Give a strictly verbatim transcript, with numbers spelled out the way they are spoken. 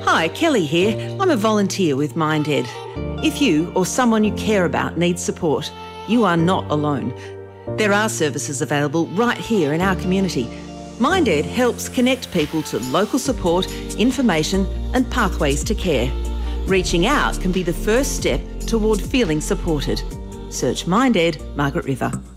Hi, Kelly here. I'm a volunteer with MindEd. If you or someone you care about needs support, you are not alone. There are services available right here in our community. MindEd helps connect people to local support, information and pathways to care. Reaching out can be the first step toward feeling supported. Search MindEd, Margaret River.